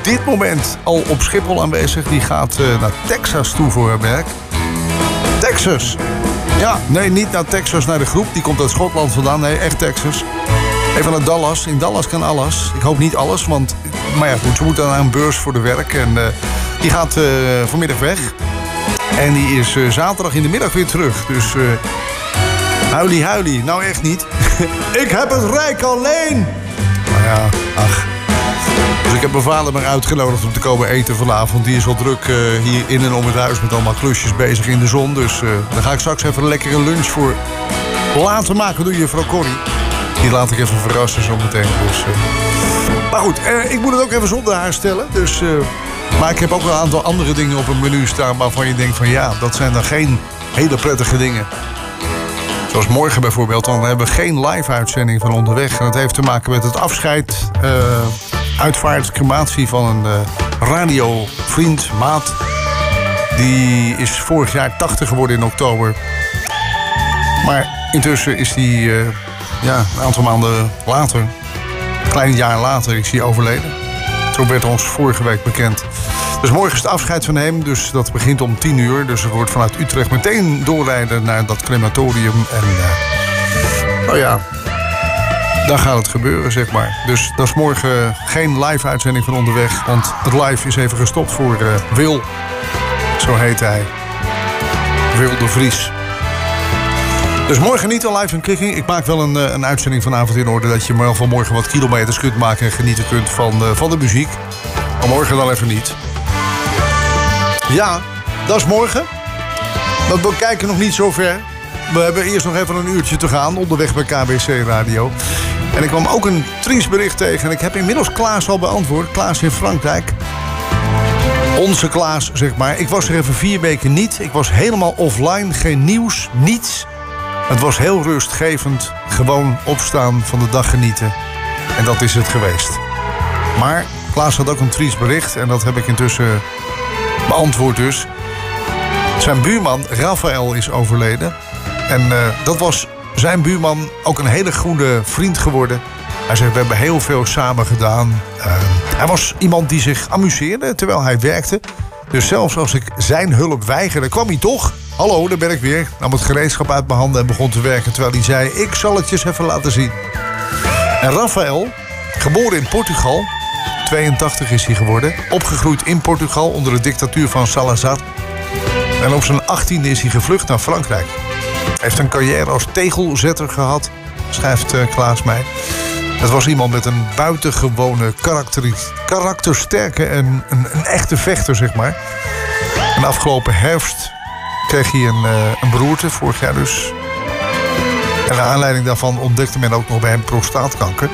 dit moment al op Schiphol aanwezig. Die gaat naar Texas toe voor haar werk. Texas. Ja, nee, niet naar Texas, naar de groep. Die komt uit Schotland vandaan. Nee, echt Texas. Even naar Dallas. In Dallas kan alles. Ik hoop niet alles, want... Maar ja, goed, ze moet dan aan een beurs voor de werk. En die gaat vanmiddag weg. En die is zaterdag in de middag weer terug. Dus huilie. Nou, echt niet. Ik heb het rijk alleen. Nou ja, ach. Dus ik heb mijn vader maar uitgenodigd om te komen eten vanavond. Die is al druk hier in en om het huis met allemaal klusjes bezig in de zon. Dus dan ga ik straks even een lekkere lunch voor laten maken door juffrouw Corrie. Die laat ik even verrassen zo meteen. Dus, maar goed, ik moet het ook even zonder haar stellen. Dus, maar ik heb ook een aantal andere dingen op het menu staan waarvan je denkt van ja, dat zijn dan geen hele prettige dingen. Zoals morgen bijvoorbeeld, dan hebben we geen live-uitzending van onderweg. En dat heeft te maken met het afscheid, uitvaart, crematie van een radiovriend, maat. Die is vorig jaar 80 geworden in oktober. Maar intussen is die, een aantal maanden later, een klein jaar later, is hij overleden. Zo werd ons vorige week bekend. Dus morgen is het afscheid van hem, dus dat begint om 10:00. Dus er wordt vanuit Utrecht meteen doorrijden naar dat crematorium. En nou ja, daar gaat het gebeuren, zeg maar. Dus dat is morgen geen live-uitzending van onderweg. Want het live is even gestopt voor Wil. Zo heet hij. Wil de Vries. Dus morgen niet al live een klikking. Ik maak wel een uitzending vanavond in orde... dat je maar vanmorgen wat kilometers kunt maken... en genieten kunt van de muziek. Maar morgen dan even niet. Ja, dat is morgen. Maar we kijken nog niet zo ver. We hebben eerst nog even een uurtje te gaan... onderweg bij KBC Radio. En ik kwam ook een triest bericht tegen... en ik heb inmiddels Klaas al beantwoord. Klaas in Frankrijk. Onze Klaas, zeg maar. Ik was er even 4 weken niet. Ik was helemaal offline. Geen nieuws, niets... Het was heel rustgevend, gewoon opstaan, van de dag genieten. En dat is het geweest. Maar Klaas had ook een triest bericht en dat heb ik intussen beantwoord dus. Zijn buurman Rafael is overleden. En dat was zijn buurman ook een hele goede vriend geworden. Hij zegt, we hebben heel veel samen gedaan. Hij was iemand die zich amuseerde terwijl hij werkte. Dus zelfs als ik zijn hulp weigerde, kwam hij toch... Hallo, daar ben ik weer. Nam het gereedschap uit mijn handen en begon te werken... terwijl hij zei, ik zal het je eens even laten zien. En Rafael, geboren in Portugal... 82 is hij geworden... opgegroeid in Portugal onder de dictatuur van Salazar... en op zijn 18e is hij gevlucht naar Frankrijk. Hij heeft een carrière als tegelzetter gehad... schrijft Klaas mij. Het was iemand met een buitengewone karaktersterke... en een echte vechter, zeg maar. En afgelopen herfst... kreeg hij een beroerte, vorig jaar dus. En naar aanleiding daarvan ontdekte men ook nog bij hem prostaatkanker.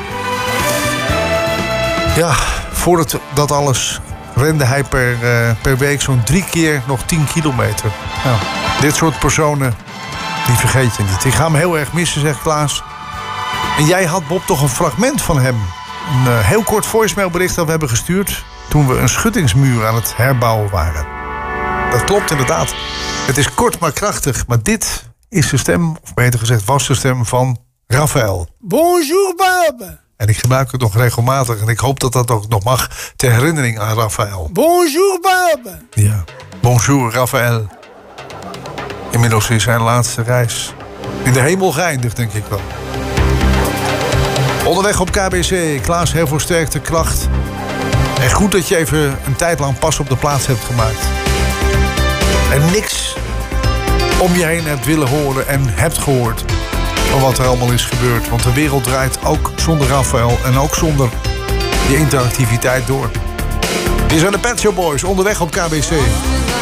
Ja, voordat dat alles rende hij per week zo'n 3 keer nog 10 kilometer. Nou, dit soort personen, die vergeet je niet. Ik ga hem heel erg missen, zegt Klaas. En jij had, Bob, toch een fragment van hem. Een heel kort voicemailbericht dat we hebben gestuurd... toen we een schuttingsmuur aan het herbouwen waren. Dat klopt inderdaad. Het is kort maar krachtig, maar dit is de stem, of beter gezegd was de stem van Rafael. Bonjour, Bob. En ik gebruik het nog regelmatig en ik hoop dat dat ook nog mag ter herinnering aan Rafael. Bonjour, Bob. Ja, bonjour, Rafael. Inmiddels is zijn laatste reis in de hemel geëindigd, denk ik wel. Onderweg op KBC, Klaas, heel veel sterkte, kracht. En goed dat je even een tijd lang pas op de plaats hebt gemaakt. En niks om je heen hebt willen horen en hebt gehoord van wat er allemaal is gebeurd. Want de wereld draait ook zonder Rafael en ook zonder die interactiviteit door. Hier zijn de Pet Shop Boys onderweg op KBC.